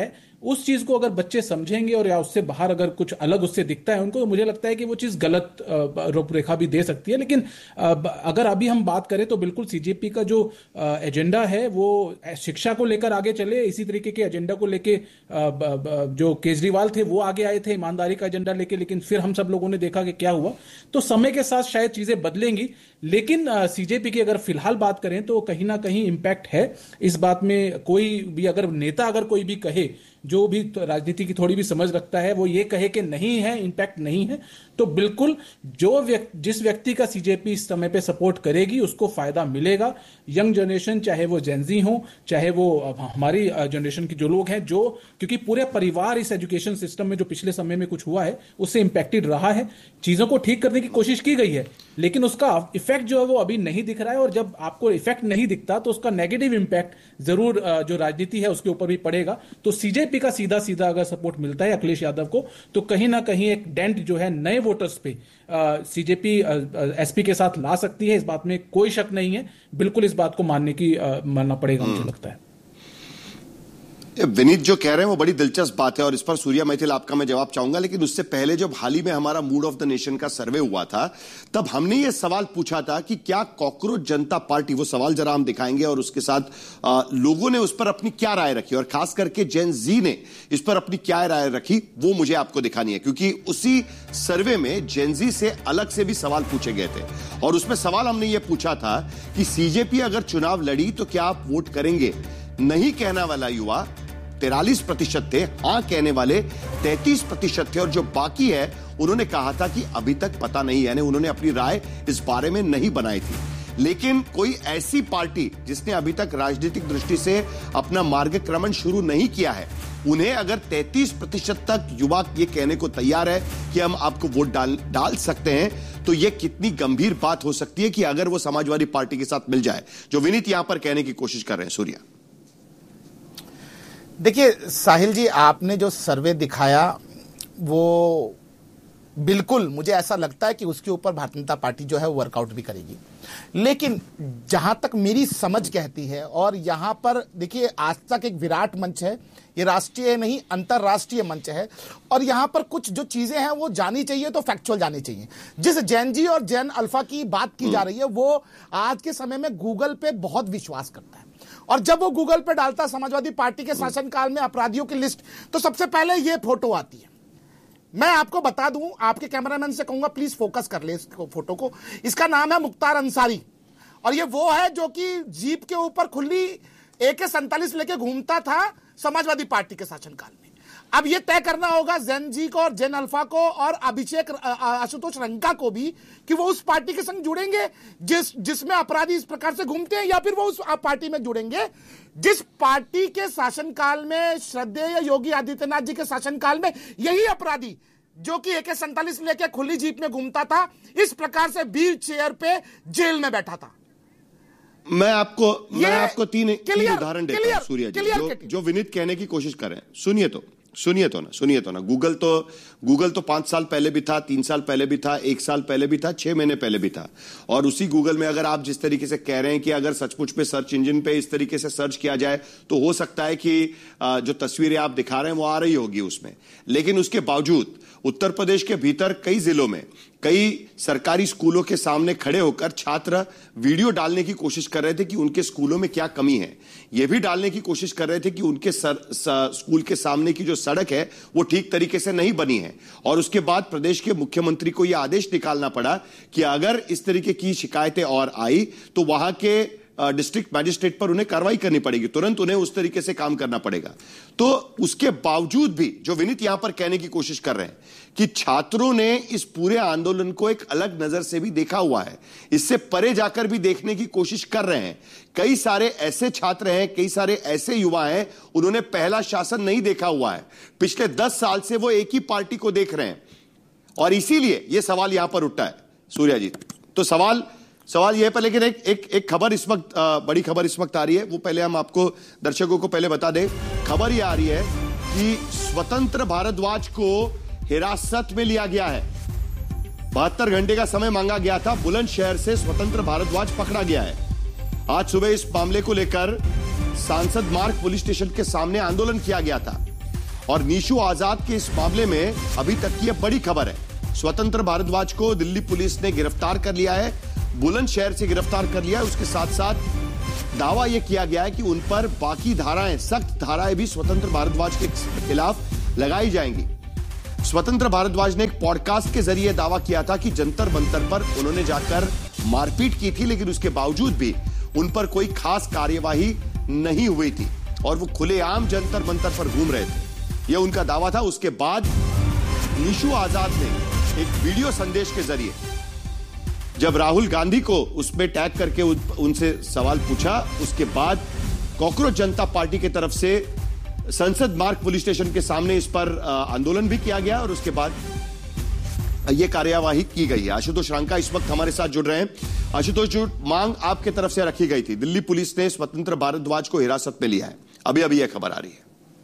उस चीज को अगर बच्चे समझेंगे और या उससे बाहर अगर कुछ अलग उससे दिखता है उनको, तो मुझे लगता है कि वो चीज गलत रूपरेखा भी दे सकती है। लेकिन अगर अभी हम बात करें तो बिल्कुल सीजेपी का जो एजेंडा है वो शिक्षा को लेकर आगे चले। इसी तरीके के एजेंडा को लेके जो केजरीवाल थे वो आगे आए थे ईमानदारी का एजेंडा लेके, लेकिन फिर हम सब लोगों ने देखा कि क्या हुआ। तो समय के साथ शायद चीजें बदलेंगी, लेकिन सीजेपी की अगर फिलहाल बात करें तो कहीं ना कहीं इंपैक्ट है इस बात में। कोई भी अगर नेता अगर कोई भी कहे, जो भी राजनीति की थोड़ी भी समझ रखता है, वो ये कहे कि नहीं है, इंपैक्ट नहीं है, तो बिल्कुल जो व्यक्ति जिस व्यक्ति का सीजेपी इस समय पे सपोर्ट करेगी उसको फायदा मिलेगा। यंग जनरेशन, चाहे वो जेनजी हो, चाहे वो हमारी जनरेशन के जो लोग हैं, जो क्योंकि पूरे परिवार इस एजुकेशन सिस्टम में जो पिछले समय में कुछ हुआ है उससे इंपैक्टेड रहा है। चीजों को ठीक करने की कोशिश की गई है, लेकिन उसका इफेक्ट जो है वो अभी नहीं दिख रहा है। और जब आपको इफेक्ट नहीं दिखता तो उसका नेगेटिव इंपैक्ट जरूर जो राजनीति है उसके ऊपर भी पड़ेगा। तो सीजेपी का सीधा सीधा अगर सपोर्ट मिलता है अखिलेश यादव को, तो कहीं ना कहीं एक डेंट जो है नए वोटर्स पे सीजेपी एसपी के साथ ला सकती है। इस बात में कोई शक नहीं है, बिल्कुल इस बात को मानने की आ, मानना पड़ेगा मुझे लगता है। विनीत जो कह रहे हैं वो बड़ी दिलचस्प बात है और इस पर सूर्या मैथिल आपका मैं जवाब चाहूंगा। लेकिन उससे पहले जब हाल ही में हमारा मूड ऑफ द नेशन का सर्वे हुआ था, तब हमने ये सवाल पूछा था कि क्या कॉकरोच जनता पार्टी, वो सवाल जरा हम दिखाएंगे और उसके साथ आ, लोगों ने उस पर अपनी क्या राय रखी और खास करके जेन जी ने इस पर अपनी क्या राय रखी, वो मुझे आपको दिखानी है। क्योंकि उसी सर्वे में जेन जी से अलग से भी सवाल पूछे गए थे और उसमें सवाल हमने ये पूछा था कि सीजेपी अगर चुनाव लड़ी तो क्या आप वोट करेंगे। नहीं कहने वाला युवा तिरालीस प्रतिशत थे, हां कहने वाले तैंतीस प्रतिशत थे और जो बाकी है उन्होंने कहा था कि अभी तक पता नहीं, यानी उन्होंने अपनी राय इस बारे में नहीं बनाई थी। लेकिन कोई ऐसी पार्टी जिसने अभी तक राजनीतिक दृष्टि से अपना मार्गक्रमण शुरू नहीं किया है, उन्हें अगर तैंतीस प्रतिशत तक युवा ये कहने को तैयार है कि हम आपको वोट डाल डाल सकते हैं, तो ये कितनी गंभीर बात हो सकती है कि अगर वो समाजवादी पार्टी के साथ मिल जाए, जो विनीत यहां पर कहने की कोशिश कर रहे हैं। सूर्या, देखिए साहिल जी, आपने जो सर्वे दिखाया वो बिल्कुल मुझे ऐसा लगता है कि उसके ऊपर भारतीय जनता पार्टी जो है वो वर्कआउट भी करेगी। लेकिन जहां तक मेरी समझ कहती है, और यहां पर देखिए आज तक एक विराट मंच है, ये राष्ट्रीय नहीं अंतरराष्ट्रीय मंच है, और यहां पर कुछ जो चीजें हैं वो जानी चाहिए तो फैक्चुअल जानी चाहिए। जिस जैन जी और जैन अल्फा की बात की जा रही है वो आज के समय में गूगल पे बहुत विश्वास करता है, और जब वो गूगल पे डालता है समाजवादी पार्टी के शासनकाल में अपराधियों की लिस्ट, तो सबसे पहले ये फोटो आती है। मैं आपको बता दूं, आपके कैमरामैन से कहूंगा प्लीज फोकस कर ले इस फोटो को। इसका नाम है मुख्तार अंसारी, और ये वो है जो कि जीप के ऊपर खुली ए के सैंतालीस लेके घूमता था समाजवादी पार्टी के शासनकाल में। अब ये तय करना होगा जैन जी को और जैन अल्फा को और अभिषेक आशुतोष रंका को भी कि वो उस पार्टी के संग जुड़ेंगे जिस जिसमें अपराधी इस प्रकार से घूमते हैं, या फिर वो उस पार्टी में जुड़ेंगे जिस पार्टी के शासनकाल में, श्रद्धेय योगी आदित्यनाथ जी के शासनकाल में, यही अपराधी जो कि ए के सैंतालीस लेके खुली जीप में घूमता था, इस प्रकार से व्हील चेयर पे जेल में बैठा था। मैं आपको मैं आपको तीन तीन उदाहरण देता हूं सूर्या जी, जो, जो विनीत कहने की कोशिश कर रहे हैं। सुनिए तो सुनिए तो ना सुनिए तो ना गूगल तो गूगल तो पांच साल पहले भी था, तीन साल पहले भी था, एक साल पहले भी था, छह महीने पहले भी था। और उसी गूगल में अगर आप जिस तरीके से कह रहे हैं कि अगर सचमुच पे सर्च इंजन पे इस तरीके से सर्च किया जाए तो हो सकता है कि जो तस्वीरें आप दिखा रहे हैं वो आ रही होगी उसमें। लेकिन उसके बावजूद उत्तर प्रदेश के भीतर कई जिलों में कई सरकारी स्कूलों के सामने खड़े होकर छात्र वीडियो डालने की कोशिश कर रहे थे कि उनके स्कूलों में क्या कमी है। यह भी डालने की कोशिश कर रहे थे कि उनके सर, स, स्कूल के सामने की जो सड़क है वो ठीक तरीके से नहीं बनी है। और उसके बाद प्रदेश के मुख्यमंत्री को यह आदेश निकालना पड़ा कि अगर इस तरीके की शिकायतें और आई तो वहां के डिस्ट्रिक्ट मैजिस्ट्रेट पर उन्हें कार्रवाई करनी पड़ेगी, तुरंत उन्हें उस तरीके से काम करना पड़ेगा। तो उसके बावजूद भी जो विनीत यहां पर कहने की कोशिश कर रहे हैं कि छात्रों ने इस पूरे आंदोलन को एक अलग नजर से भी देखा हुआ है, इससे परे जाकर भी देखने की कोशिश कर रहे हैं। कई सारे ऐसे छात्र हैं, कई सारे ऐसे युवा हैं, उन्होंने पहला शासन नहीं देखा हुआ है, पिछले दस साल से वो एक ही पार्टी को देख रहे हैं, और इसीलिए यह सवाल यहां पर उठा है। सूर्या जी, तो सवाल सवाल यह पर, लेकिन एक एक एक खबर इस वक्त, बड़ी खबर इस वक्त आ रही है, वो पहले हम आपको दर्शकों को पहले बता दें। खबर यह आ रही है कि स्वतंत्र भारद्वाज को हिरासत में लिया गया है। बहत्तर घंटे का समय मांगा गया था, बुलंदशहर से स्वतंत्र भारद्वाज पकड़ा गया है। आज सुबह इस मामले को लेकर सांसद मार्ग पुलिस स्टेशन के सामने आंदोलन किया गया था, और नीशू आजाद के इस मामले में अभी तक की यह बड़ी खबर है। स्वतंत्र भारद्वाज को दिल्ली पुलिस ने गिरफ्तार कर लिया है, बुलंदशहर से गिरफ्तार कर लिया है। उसके साथ साथ दावा यह किया गया है कि उन पर बाकी धाराएं, सख्त धाराएं भी स्वतंत्र भारद्वाज के खिलाफ लगाई जाएंगी। स्वतंत्र भारद्वाज ने एक पॉडकास्ट के जरिए दावा किया था कि जंतर मंतर पर उन्होंने जाकर मारपीट की थी, लेकिन उसके बावजूद भी उन पर कोई खास कार्यवाही नहीं हुई थी और वो खुलेआम जंतर मंतर पर घूम रहे थे, यह उनका दावा था। उसके बाद नीशू आजाद ने एक वीडियो संदेश के जरिए जब राहुल गांधी को उसमें टैग करके उन, उनसे सवाल पूछा, उसके बाद कॉकरोच जनता पार्टी की तरफ से संसद मार्ग पुलिस स्टेशन के सामने इस पर आंदोलन भी किया गया और उसके बाद यह कार्यवाही की गई है। आशुतोष रंका इस वक्त हमारे साथ जुड़ रहे हैं। आशुतोष, जो मांग आपके तरफ से रखी गई थी, दिल्ली पुलिस ने स्वतंत्र भारद्वाज को हिरासत में लिया है, अभी अभी यह खबर आ रही है।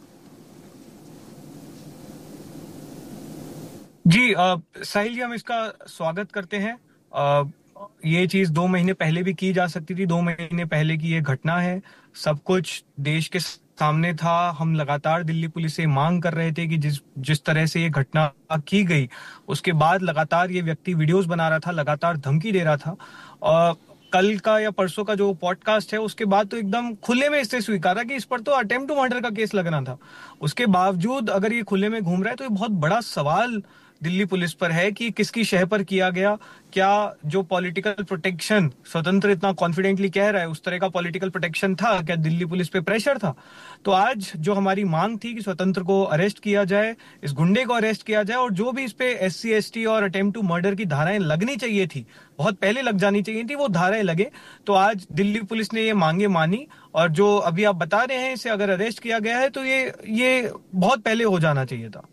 जी साहिल जी, हम इसका स्वागत करते हैं। आ, ये चीज दो महीने पहले भी की जा सकती थी। दो महीने पहले की ये घटना है, सब कुछ देश के सामने था। हम लगातार दिल्ली पुलिस से मांग कर रहे थे कि जिस जिस तरह से ये घटना की गई, उसके बाद लगातार ये व्यक्ति वीडियोस बना रहा था, लगातार धमकी दे रहा था। और कल का या परसों का जो पॉडकास्ट है, उसके बाद तो एकदम खुले में इससे स्वीकारा कि इस पर तो अटेम्प्ट टू मर्डर का केस लगना था। उसके बावजूद अगर ये खुले में घूम रहा है तो ये बहुत बड़ा सवाल दिल्ली पुलिस पर है कि किसकी शह पर किया गया। क्या जो पॉलिटिकल प्रोटेक्शन स्वतंत्र इतना कॉन्फिडेंटली कह रहा है, उस तरह का पॉलिटिकल प्रोटेक्शन था? क्या दिल्ली पुलिस पे प्रेशर था? तो आज जो हमारी मांग थी कि स्वतंत्र को अरेस्ट किया जाए, इस गुंडे को अरेस्ट किया जाए, और जो भी इस पे एस सी एस टी और अटेम्प्ट टू मर्डर की धाराएं लगनी चाहिए थी, बहुत पहले लग जानी चाहिए थी, वो धाराएं लगे। तो आज दिल्ली पुलिस ने ये मांगे मानी, और जो अभी आप बता रहे हैं इसे अगर अरेस्ट किया गया है तो ये ये बहुत पहले हो जाना चाहिए था।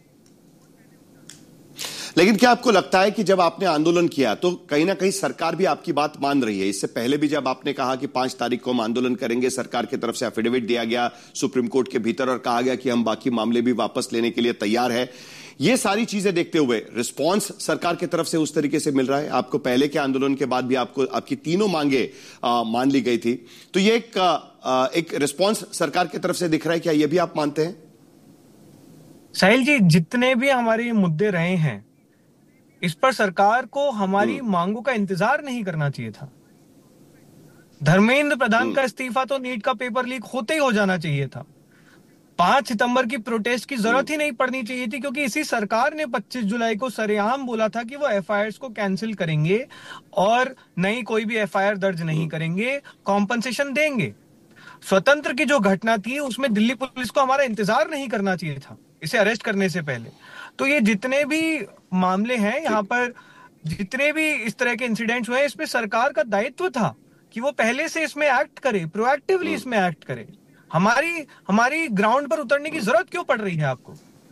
लेकिन क्या आपको लगता है कि जब आपने आंदोलन किया तो कहीं ना कहीं सरकार भी आपकी बात मान रही है? इससे पहले भी जब आपने कहा कि पांच तारीख को हम आंदोलन करेंगे, सरकार की तरफ से एफिडेविट दिया गया सुप्रीम कोर्ट के भीतर और कहा गया कि हम बाकी मामले भी वापस लेने के लिए तैयार है। ये सारी चीजें देखते हुए रिस्पांस सरकार की तरफ से उस तरीके से मिल रहा है? आपको पहले के आंदोलन के बाद भी आपको आपकी तीनों मांगे आ, मान ली गई थी, तो ये एक, आ, एक रिस्पांस सरकार की तरफ से दिख रहा है, क्या ये भी आप मानते हैं? साहिल जी, जितने भी हमारे मुद्दे रहे हैं, इस पर सरकार को हमारी मांगों का इंतजार नहीं करना चाहिए था। धर्मेंद्र प्रधान का इस्तीफा तो नीट का पेपर लीक होते ही हो जाना चाहिए था। पांच सितंबर की प्रोटेस्ट की जरूरत ही नहीं पड़नी चाहिए थी, क्योंकि इसी सरकार ने पच्चीस जुलाई को सरेआम बोला था कि वो एफ आई आर को कैंसिल करेंगे और नई कोई भी एफ आई आर दर्ज नहीं करेंगे, कॉम्पनसेशन देंगे। स्वतंत्र की जो घटना थी उसमें दिल्ली पुलिस को हमारा इंतजार नहीं करना चाहिए था इसे अरेस्ट करने से पहले। तो ये जितने भी मामले हैं यहाँ पर, जितने भी इस तरह के इंसिडेंट्स हुए, इसमें सरकार का दायित्व था कि वो पहले से इसमें एक्ट करे, प्रोएक्टिवली इसमें एक्ट करे। हमारी हमारी ग्राउंड पर उतरने की जरूरत क्यों पड़ रही है आपको?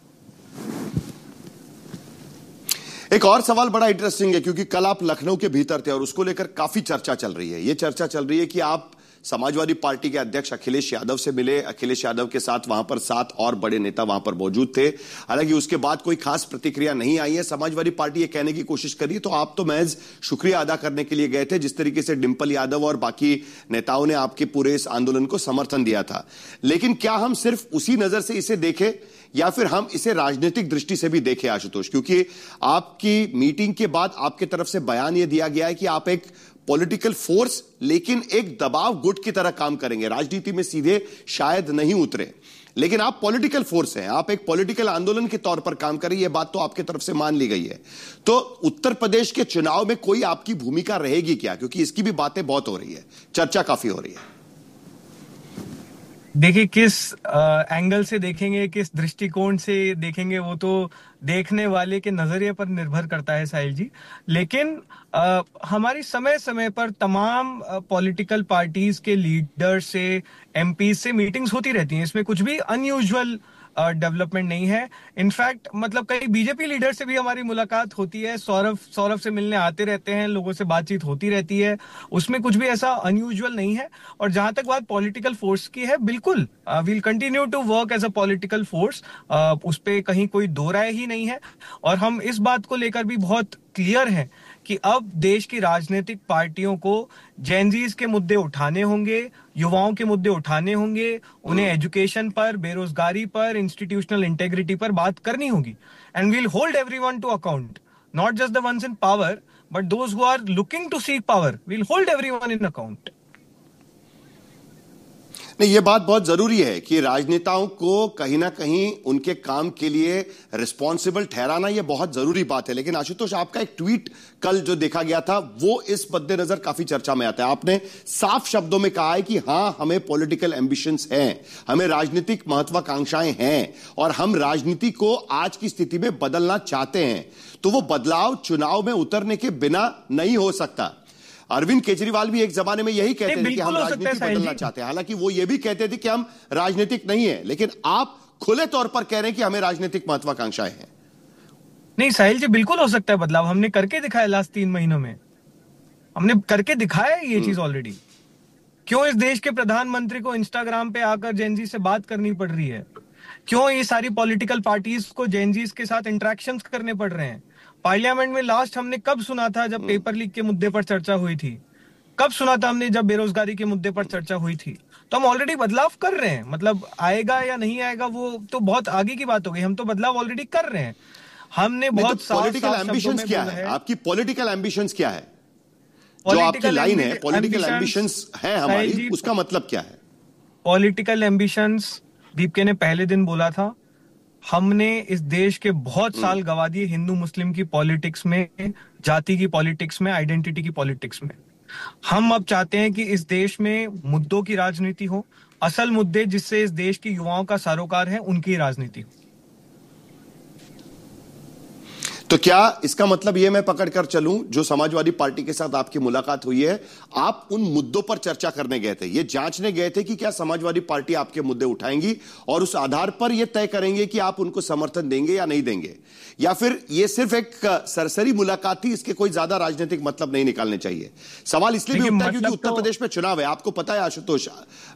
एक और सवाल बड़ा इंटरेस्टिंग है, क्योंकि कल आप लखनऊ के भीतर थे और उसको लेकर काफी चर्चा चल रही है। ये चर्चा चल रही है कि आप समाजवादी पार्टी के अध्यक्ष अखिलेश यादव से मिले। अखिलेश यादव के साथ वहां पर सात और बड़े नेता वहां पर मौजूद थे। हालांकि उसके बाद कोई खास प्रतिक्रिया नहीं आई है। समाजवादी पार्टी ये कहने की कोशिश करी तो आप तो महज शुक्रिया अदा करने के लिए गए थे, जिस तरीके से डिंपल यादव और बाकी नेताओं ने आपके पूरे इस आंदोलन को समर्थन दिया था। लेकिन क्या हम सिर्फ उसी नजर से इसे देखें या फिर हम इसे राजनीतिक दृष्टि से भी देखें आशुतोष? क्योंकि आपकी मीटिंग के बाद आपकी तरफ से बयान यह दिया गया है कि आप एक पॉलिटिकल फोर्स, लेकिन एक दबाव गुट की तरह काम करेंगे, राजनीति में सीधे शायद नहीं उतरे, लेकिन आप पॉलिटिकल फोर्स हैं, आप एक पॉलिटिकल आंदोलन के तौर पर काम करें। यह बात तो आपकी तरफ से मान ली गई है। तो उत्तर प्रदेश के चुनाव में कोई आपकी भूमिका रहेगी क्या? क्योंकि इसकी भी बातें बहुत हो रही है, चर्चा काफी हो रही है। देखिए, किस एंगल से देखेंगे, किस दृष्टिकोण से देखेंगे, वो तो देखने वाले के नजरिए पर निर्भर करता है साहिल जी। लेकिन आ, हमारी समय समय पर तमाम पॉलिटिकल पार्टीज के लीडर से, एम पी से मीटिंग्स होती रहती हैं। इसमें कुछ भी अनयूजुअल डेवलपमेंट नहीं है। इनफैक्ट मतलब कई बीजेपी लीडर से भी हमारी मुलाकात होती है। सौरभ सौरभ से मिलने आते रहते हैं, लोगों से बातचीत होती रहती है। उसमें कुछ भी ऐसा अनयूजुअल नहीं है। और जहां तक बात पॉलिटिकल फोर्स की है, बिल्कुल we'll continue to work as a political force, उस पर कहीं कोई दो राय ही नहीं है। और हम इस बात को लेकर भी बहुत क्लियर है कि अब देश की राजनीतिक पार्टियों को जेनजीज के मुद्दे उठाने होंगे, युवाओं के मुद्दे उठाने होंगे, उन्हें एजुकेशन पर, बेरोजगारी पर, इंस्टीट्यूशनल इंटेग्रिटी पर बात करनी होगी. And we'll hold everyone to account, not just the once in power but those who are looking to seek power. We'll hold everyone in account. नहीं, ये बात बहुत जरूरी है कि राजनेताओं को कहीं ना कहीं उनके काम के लिए रिस्पॉन्सिबल ठहराना, ये बहुत जरूरी बात है. लेकिन आशुतोष, आपका एक ट्वीट कल जो देखा गया था वो इस मद्देनजर काफी चर्चा में आता है. आपने साफ शब्दों में कहा है कि हां, हमें पॉलिटिकल एम्बिशंस हैं, हमें राजनीतिक महत्वाकांक्षाएं हैं और हम राजनीति को आज की स्थिति में बदलना चाहते हैं. तो वो बदलाव चुनाव में उतरने के बिना नहीं हो सकता. अरविंद केजरीवाल भी एक जमाने में यही कहते थे कि हम राजनीति बदलना चाहते हैं. हालांकि वो ये भी कहते थे कि हम राजनीतिक नहीं है, लेकिन आप खुले तौर पर कह रहे हैं कि हमें राजनीतिक महत्वाकांक्षाएं हैं. नहीं साहिल जी, बिल्कुल हो सकता है बदलाव. हमने करके दिखाया लास्ट तीन महीनों में, हमने करके दिखाया ये चीज ऑलरेडी. क्यों इस देश के प्रधानमंत्री को इंस्टाग्राम पे आकर जेनजी से बात करनी पड़ रही है? क्यों ये सारी पॉलिटिकल पार्टीज को जेनजीज के साथ इंटरेक्शंस करने पड़ रहे हैं? पार्लियामेंट में लास्ट हमने कब सुना था जब पेपर लीक के मुद्दे पर चर्चा हुई थी? कब सुना था हमने जब बेरोजगारी के मुद्दे पर चर्चा हुई थी? तो हम ऑलरेडी बदलाव कर रहे हैं. मतलब आएगा या नहीं आएगा वो तो बहुत आगे की बात हो गई. हम तो बदलाव ऑलरेडी कर रहे हैं. हमने बहुत तो पॉलिटिकल एम्बिशंस क्या है? आपकी पॉलिटिकल एम्बिशंस क्या है? जो आपकी लाइन है, पॉलिटिकल एम्बिशंस है हमारी, उसका मतलब क्या है? पॉलिटिकल एम्बिशंस दीपके ने पहले दिन बोला था, हमने इस देश के बहुत साल गवा दिए हिंदू मुस्लिम की पॉलिटिक्स में, जाति की पॉलिटिक्स में, आइडेंटिटी की पॉलिटिक्स में. हम अब चाहते हैं कि इस देश में मुद्दों की राजनीति हो, असल मुद्दे जिससे इस देश के युवाओं का सरोकार है उनकी राजनीति हो. तो क्या इसका मतलब यह मैं पकड़ कर चलूं, जो समाजवादी पार्टी के साथ आपकी मुलाकात हुई है, आप उन मुद्दों पर चर्चा करने गए थे, ये जांचने गए थे कि क्या समाजवादी पार्टी आपके मुद्दे उठाएंगी और उस आधार पर यह तय करेंगे कि आप उनको समर्थन देंगे या नहीं देंगे? या फिर यह सिर्फ एक सरसरी मुलाकात थी, इसके कोई ज्यादा राजनीतिक मतलब नहीं निकालने चाहिए? सवाल इसलिए भी उठता है क्योंकि उत्तर प्रदेश में चुनाव है, आपको पता है आशुतोष.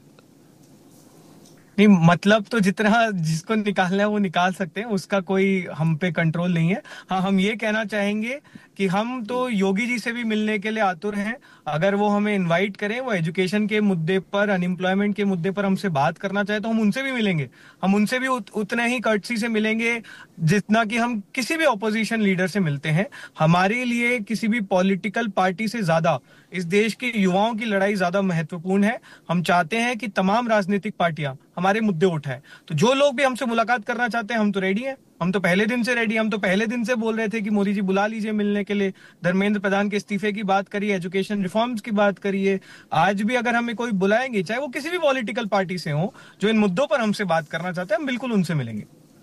नहीं, मतलब तो जितना जिसको निकालना है वो निकाल सकते हैं, उसका कोई हम पे कंट्रोल नहीं है. हाँ, हम ये कहना चाहेंगे कि हम तो योगी जी से भी मिलने के लिए आतुर हैं. अगर वो हमें इनवाइट करें, वो एजुकेशन के मुद्दे पर, अनएम्प्लॉयमेंट के मुद्दे पर हमसे बात करना चाहे तो हम उनसे भी मिलेंगे. हम उनसे भी उत, उतना ही कर्टसी से मिलेंगे जितना कि हम किसी भी ऑपोजिशन लीडर से मिलते हैं. हमारे लिए किसी भी पॉलिटिकल पार्टी से ज्यादा इस देश के युवाओं की लड़ाई ज्यादा महत्वपूर्ण है. हम चाहते हैं कि तमाम राजनीतिक पार्टियां हमारे मुद्दे उठाएं. तो जो लोग भी हमसे मुलाकात करना चाहते हैं, हम तो रेडी हैं. हम तो पहले दिन से रेडी. हम तो पहले दिन से बोल रहे थे कि मोदी जी बुला लीजिए मिलने के लिए. धर्मेंद्र प्रधान के इस्तीफे की बात करिए, एजुकेशन रिफॉर्म्स की बात करिए. आज भी अगर हमें कोई बुलाएंगे, चाहे वो किसी भी पॉलिटिकल पार्टी से हो, जो इन मुद्दों पर हमसे बात करना चाहते हैं, हम बिल्कुल उनसे मिलेंगे.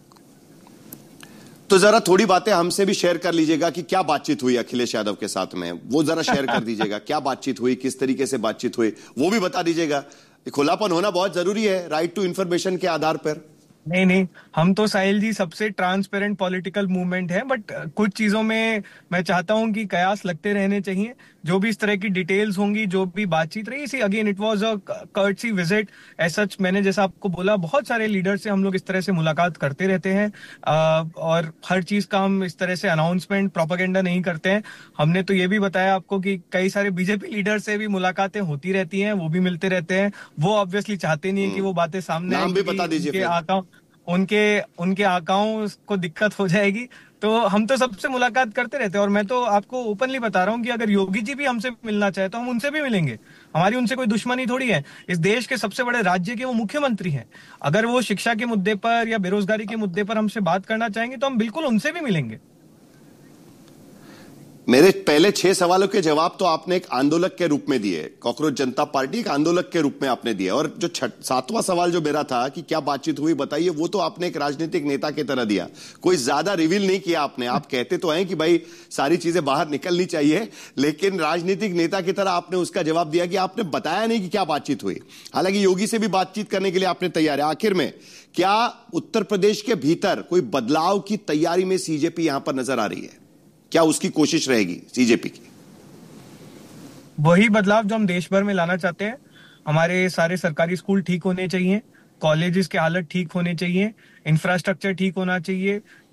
तो जरा थोड़ी बातें हमसे भी शेयर कर लीजिएगा कि क्या बातचीत हुई अखिलेश यादव के साथ में, वो जरा शेयर कर दीजिएगा. क्या बातचीत हुई, किस तरीके से बातचीत हुई, वो भी बता दीजिएगा. खुलापन होना बहुत जरूरी है राइट टू इंफॉर्मेशन के आधार पर. नहीं नहीं, हम तो साहिल जी सबसे ट्रांसपेरेंट पॉलिटिकल मूवमेंट है, बट कुछ चीजों में मैं चाहता हूं कि कयास लगते रहने चाहिए. जो भी इस तरह की डिटेल्स होंगी, जो भी बातचीत रही, इसी again it was a courtesy visit as such. मैंने जैसा आपको बोला, बहुत सारे लीडर से हम लोग इस तरह से मुलाकात करते रहते हैं और हर चीज का हम इस तरह से अनाउंसमेंट, प्रोपेगेंडा नहीं करते हैं. हमने तो ये भी बताया आपको कि कई सारे बीजेपी लीडर से भी मुलाकातें होती रहती हैं, वो भी मिलते रहते हैं. वो ऑब्वियसली चाहते नहीं है कि वो बातें सामने नाम भी बता दीजिए. आका उनके उनके आकाओं को दिक्कत हो जाएगी. तो हम तो सबसे मुलाकात करते रहते हैं. और मैं तो आपको ओपनली बता रहा हूँ कि अगर योगी जी भी हमसे मिलना चाहे तो हम उनसे भी मिलेंगे. हमारी उनसे कोई दुश्मनी थोड़ी है. इस देश के सबसे बड़े राज्य के वो मुख्यमंत्री हैं. अगर वो शिक्षा के मुद्दे पर या बेरोजगारी के मुद्दे पर हमसे बात करना चाहेंगे तो हम बिल्कुल उनसे भी मिलेंगे. मेरे पहले छह सवालों के जवाब तो आपने एक आंदोलक के रूप में दिए, कॉकरोच जनता पार्टी एक आंदोलक के रूप में आपने दिया. और जो सातवां सवाल जो मेरा था कि क्या बातचीत हुई बताइए, वो तो आपने एक राजनीतिक नेता की तरह दिया. कोई ज्यादा रिवील नहीं किया आपने. आप कहते तो हैं कि भाई सारी चीजें बाहर निकलनी चाहिए, लेकिन राजनीतिक नेता की तरह आपने उसका जवाब दिया कि आपने बताया नहीं कि क्या बातचीत हुई. हालांकि योगी से भी बातचीत करने के लिए आपने तैयार है. आखिर में क्या उत्तर प्रदेश के भीतर कोई बदलाव की तैयारी में सीजेपी यहां पर नजर आ रही है? क्या उसकी कोशिश रहेगी सीजेपी की? वही बदलाव जो हम देश भर में लाना चाहते हैं. हमारे सारे सरकारी स्कूल ठीक होने चाहिए, कॉलेजेस के हालत ठीक होने चाहिए, इंफ्रास्ट्रक्चर ठीक होना चाहिए,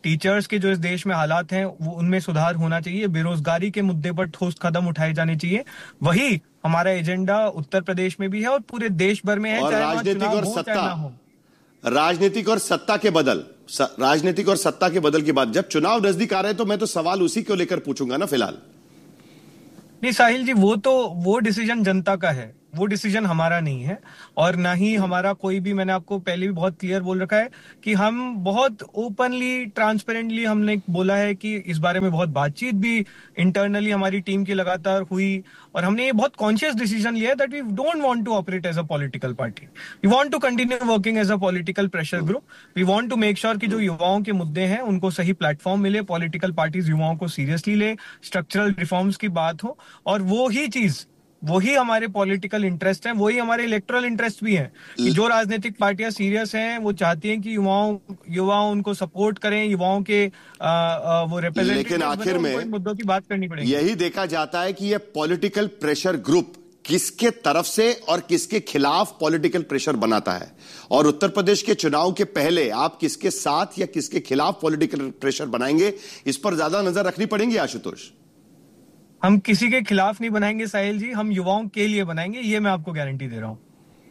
टीचर्स के जो इस देश में हालात हैं वो उनमें सुधार होना चाहिए, बेरोजगारी के मुद्दे पर ठोस कदम उठाए जाने चाहिए। वही हमारा एजेंडा उत्तर प्रदेश में भी है और पूरे देश भर में है, और चाहे वहाँ राजनीतिक चुनाव और हो चाहे ना हो। सत्ता, राजनीतिक और सत्ता के बदल स, राजनीतिक और सत्ता के बदल की बात, जब चुनाव नजदीक आ रहे हैं तो मैं तो सवाल उसी को लेकर पूछूंगा ना फिलहाल। नहीं साहिल जी, वो तो वो डिसीजन जनता का है, वो डिसीजन हमारा नहीं है और ना ही हमारा कोई भी। मैंने आपको पहले भी बहुत क्लियर बोल रखा है कि हम बहुत ओपनली ट्रांसपेरेंटली हमने बोला है कि इस बारे में बहुत बातचीत भी इंटरनली हमारी टीम की लगातार हुई और हमने ये बहुत कॉन्शियस डिसीजन लिया है that we don't want to operate as a political party, we want to continue working as a political pressure group. We want to make sure कि जो युवाओं के मुद्दे हैं उनको सही प्लेटफॉर्म मिले, पॉलिटिकल पार्टीज युवाओं को सीरियसली ले, स्ट्रक्चरल रिफॉर्म्स की बात हो और वो ही चीज, वही हमारे पॉलिटिकल इंटरेस्ट हैं, वही हमारे इलेक्टोरल इंटरेस्ट भी हैं कि जो राजनीतिक पार्टियां सीरियस हैं वो चाहती हैं कि युवाओं युवाओं उनको सपोर्ट करें, युवाओं के आ, आ, वो रिप्रेजेंटेटिव, लेकिन आखिर में मुद्दों की बात करनी पड़ेगी। यही देखा जाता है कि ये पॉलिटिकल प्रेशर ग्रुप किसके तरफ से और किसके खिलाफ पॉलिटिकल प्रेशर बनाता है, और उत्तर प्रदेश के चुनाव के पहले आप किसके साथ या किसके खिलाफ पॉलिटिकल प्रेशर बनाएंगे, इस पर ज्यादा नजर रखनी पड़ेगी आशुतोष। हम किसी के खिलाफ नहीं बनाएंगे साहिल जी, हम युवाओं के लिए बनाएंगे, ये मैं आपको गारंटी दे रहा हूं।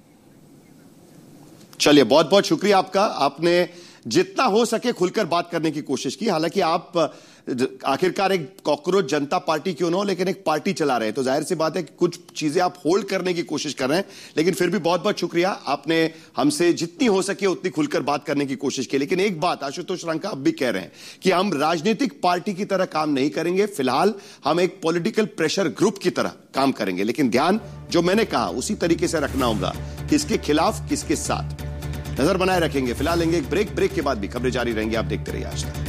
चलिए, बहुत बहुत शुक्रिया आपका, आपने जितना हो सके खुलकर बात करने की कोशिश की। हालांकि आप आखिरकार एक कॉकरोच जनता पार्टी क्यों ना हो, लेकिन एक पार्टी चला रहे हैं, तो जाहिर सी बात है कि कुछ चीजें आप होल्ड करने की कोशिश कर रहे हैं, लेकिन फिर भी बहुत बहुत शुक्रिया, आपने हमसे जितनी हो सके उतनी खुलकर बात करने की कोशिश की। लेकिन एक बात आशुतोष रंका अब भी कह रहे हैं कि हम राजनीतिक पार्टी की तरह काम नहीं करेंगे, फिलहाल हम एक पॉलिटिकल प्रेशर ग्रुप की तरह काम करेंगे, लेकिन ध्यान जो मैंने कहा उसी तरीके से रखना होगा, किसके खिलाफ किसके साथ, नजर बनाए रखेंगे। फिलहाल लेंगे एक ब्रेक, ब्रेक के बाद भी खबरें जारी रहेंगी, आप देखते रहिए आज तक।